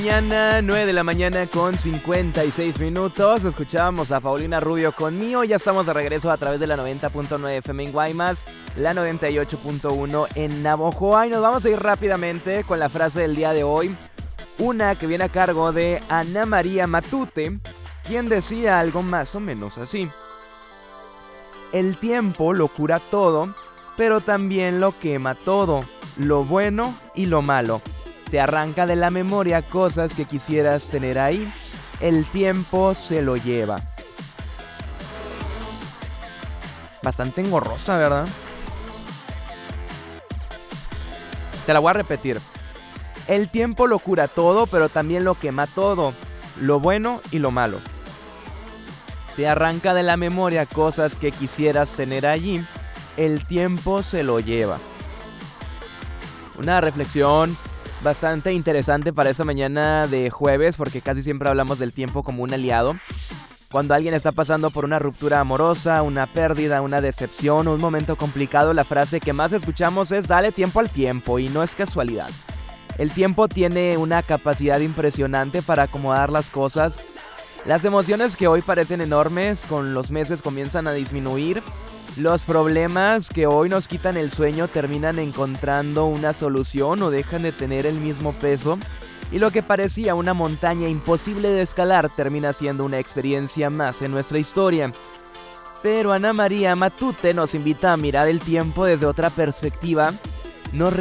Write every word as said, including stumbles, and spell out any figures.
Mañana, nueve de la mañana con cincuenta y seis minutos. Escuchábamos a Paulina Rubio con Mío. Ya estamos de regreso a través de la noventa punto nueve F M en Guaymas, la noventa y ocho punto uno en Navojoa. Y nos vamos a ir rápidamente con la frase del día de hoy. Una que viene a cargo de Ana María Matute, quien decía algo más o menos así: el tiempo lo cura todo, pero también lo quema todo, lo bueno y lo malo. Te arranca de la memoria cosas que quisieras tener ahí. El tiempo se lo lleva. Bastante engorrosa, ¿verdad? Te la voy a repetir. El tiempo lo cura todo, pero también lo quema todo, lo bueno y lo malo. Te arranca de la memoria cosas que quisieras tener allí. El tiempo se lo lleva. Una reflexión bastante interesante para esta mañana de jueves, porque casi siempre hablamos del tiempo como un aliado. Cuando alguien está pasando por una ruptura amorosa, una pérdida, una decepción o un momento complicado, la frase que más escuchamos es: dale tiempo al tiempo, y no es casualidad. El tiempo tiene una capacidad impresionante para acomodar las cosas. Las emociones que hoy parecen enormes, con los meses comienzan a disminuir. Los problemas que hoy nos quitan el sueño terminan encontrando una solución o dejan de tener el mismo peso. Y lo que parecía una montaña imposible de escalar termina siendo una experiencia más en nuestra historia. Pero Ana María Matute nos invita a mirar el tiempo desde otra perspectiva. Nos